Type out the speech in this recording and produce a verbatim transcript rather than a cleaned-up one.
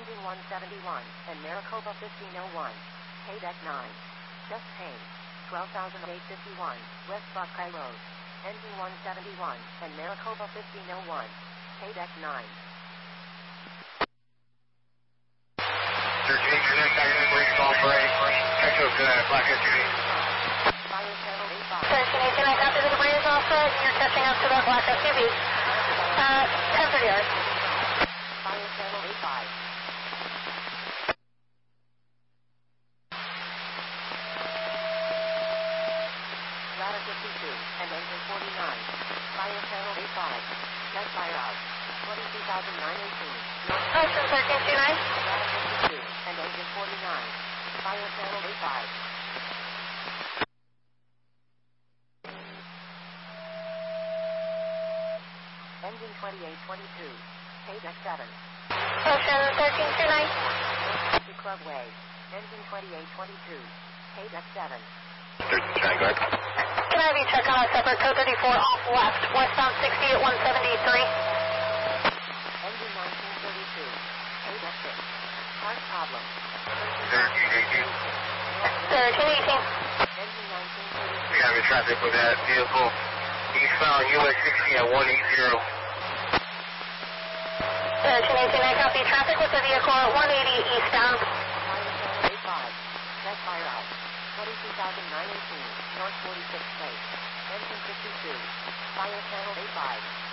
Engine one seventy-one, and Maricopa fifteen oh one. K-Deck nine. Just pain. twelve thousand eight hundred fifty-one, West Buckeye Road. Engine one seventy-one, and Maricopa fifteen oh one. K-Deck nine. thirteen, your next item, break call for a check out to that Black History. Fire channel eight five. thirteen eighteen, I copy the debris is all set. You're catching up to that black S U V. Uh, ten thirty yards. Fire channel eight five. Ladder fifty-two, and engine forty-nine. Fire channel eight five. Jet fire out. twenty-two thousand nine hundred eighteen. Ocean thirteen two nine. Ladder fifty-two, and engine forty-nine. Fire channel eight five. Engine twenty-eight twenty-two. K-Deck seven. Ocean thirteen two nine. To Club Way. Engine twenty-eight twenty-two. K-Deck seven. thirteen, Vanguard. Can I have you check on a separate code thirty-four off left, westbound sixty at one seventy-three? Engine nineteen thirty-two. K-Deck six. Part problem. thirteen eighteen. thirteen eighteen. Engine nineteen thirty-two. We have in traffic with that vehicle. Eastbound U S sixty at one eighty. thirteen eighteen, I copy traffic with the vehicle at one eighty eastbound. Fire channel eight five. Jet fire out. twenty-two thousand nine hundred eighteen. North forty-sixth Place. Engine fifty-two. Fire channel eight five.